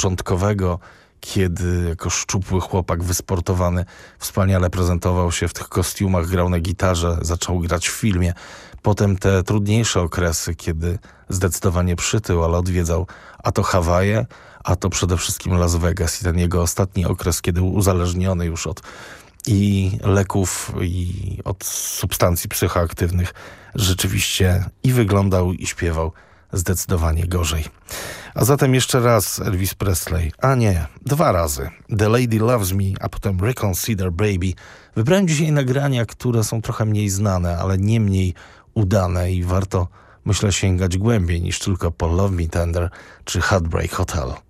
początkowego, kiedy jako szczupły chłopak wysportowany wspaniale prezentował się w tych kostiumach, grał na gitarze, zaczął grać w filmie. Potem te trudniejsze okresy, kiedy zdecydowanie przytył, ale odwiedzał a to Hawaje, a to przede wszystkim Las Vegas i ten jego ostatni okres, kiedy był uzależniony już od i leków, i od substancji psychoaktywnych, rzeczywiście i wyglądał, i śpiewał zdecydowanie gorzej. A zatem jeszcze raz Elvis Presley, a nie, 2 razy. The Lady Loves Me, a potem Reconsider Baby. Wybrałem dzisiaj nagrania, które są trochę mniej znane, ale nie mniej udane i warto, myślę, sięgać głębiej niż tylko po Love Me Tender czy Heartbreak Hotel.